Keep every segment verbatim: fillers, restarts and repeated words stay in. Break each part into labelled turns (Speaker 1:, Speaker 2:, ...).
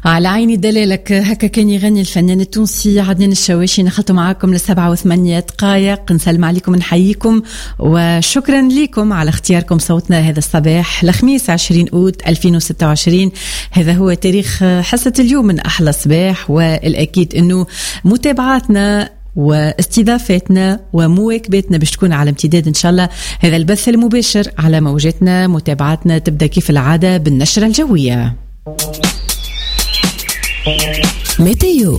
Speaker 1: على عيني دلالك. هكا كان يغني الفنان التونسي عدنان الشواشي. نخلطوا معاكم لسبعة وثمانية دقائق. نسلم عليكم نحييكم وشكرا لكم على اختياركم صوتنا هذا الصباح. الخميس عشرين أوت ألفين وستة وعشرين، هذا هو تاريخ حصة اليوم من أحلى صباح. والأكيد أنه متابعاتنا واستضافتنا ومواكبتنا باش تكون على امتداد إن شاء الله هذا البث المباشر على موجاتنا. متابعاتنا تبدأ كيف العادة بالنشرة الجوية. ميتيو.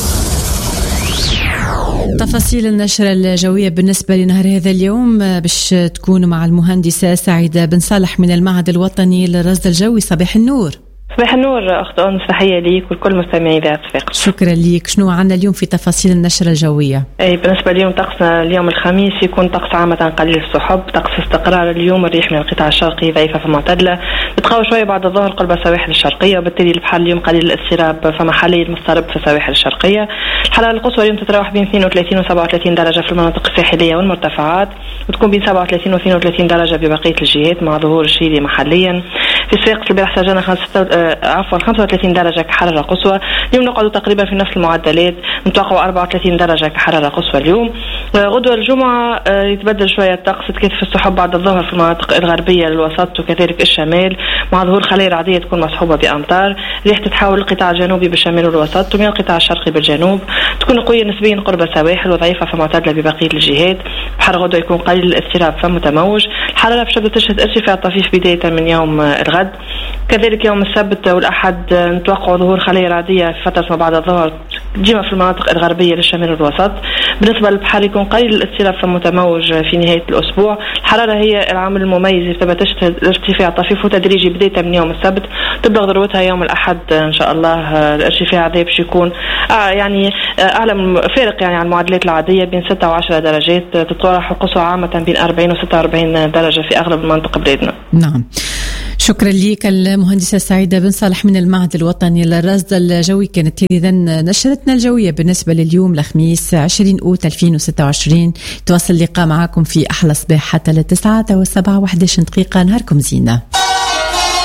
Speaker 1: تفاصيل النشرة الجوية بالنسبة لنهار هذا اليوم باش تكون مع المهندسة سعيدة بن صالح من المعهد الوطني للرصد الجوي. صباح النور.
Speaker 2: صباح النور أخت أنس، تحية ليك ولكل مستمعي إذاعة صفاقس.
Speaker 1: شكرا ليك. شنو عنا اليوم في تفاصيل النشرة الجوية؟
Speaker 2: أي بالنسبة اليوم طقسنا اليوم الخميس يكون طقس عامة قليل السحب، طقس استقرار اليوم. الريح من القطاع الشرقي ضعيفة فمعتدلة، بتقوى شوية بعد الظهر قرب السواحل الشرقية، وبالتالي البحر اليوم قليل الاضطراب فما حاليا مضطرب في السواحل الشرقية. الحرارة القصوى اليوم تتراوح بين اثنين وثلاثين و سبعة وثلاثين درجة في المناطق الساحلية والمرتفعات، وتكون بين سبعة وثلاثين و اثنين وثلاثين درجة ببقية الجهات مع ظهور الشيلي محليا. في صفاقس البارح سجلنا عفوا خمسة وثلاثين درجة كحرارة قصوى. اليوم نقعد تقريبا في نفس المعدلات، نتوقع أربعة وثلاثين درجة كحرارة قصوى اليوم. غدوة الجمعة يتبدل شوية الطقس، تكثف السحب بعد الظهر في المناطق الغربية للوسط وكذلك الشمال، مع ظهور خلايا رعدية تكون مصحوبة بأمطار. ريح تتحول القطاع الجنوبي بالشمال والوسط ومن القطاع الشرقي بالجنوب، تكون قوية نسبيا قرب السواحل وضعيفة فمعتدلة ببقية الجهات. بحر غدوة يكون قليل الاضطراب فمتموج. الحرارة في شبه تشهد ارتفاع طفيف بداية من يوم الغد. كذلك يوم السبت والأحد نتوقع ظهور خلايا رعدية في فترة ما بعد الظهر ديما في المناطق الغربية للشمال والوسط. بالنسبة للبحر يكون قليل الاضطراب فمتموج في نهاية الأسبوع. الحرارة هي العامل المميز، تبقى تشهد ارتفاع طفيف وتدريجي بداية من يوم السبت، تبلغ ذروتها يوم الأحد إن شاء الله. الارتفاع هذا باش يكون آه يعني آه أعلى فارق يعني عن المعدلات العادية بين ستة وعشرة درجات. تتراوح القصوى عامة بين أربعين وستة وأربعين درجة في أغلب المناطق بلادنا.
Speaker 1: نعم، شكرا لك المهندسة سعيدة بن صالح من المعهد الوطني للرصد الجوي. كانت إذا نشرتنا الجوية بالنسبة لليوم الخميس عشرين أوت ألفين وستة وعشرين. تواصل اللقاء معكم في أحلى صباح حتى لتسعة والسبعة وحداش دقيقة. نهاركم زينة.